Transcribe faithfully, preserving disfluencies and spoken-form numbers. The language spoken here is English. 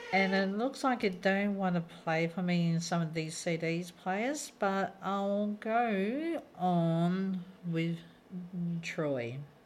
And it looks like it don't want to play for me in some of these C Ds players, but I'll go on with Troy.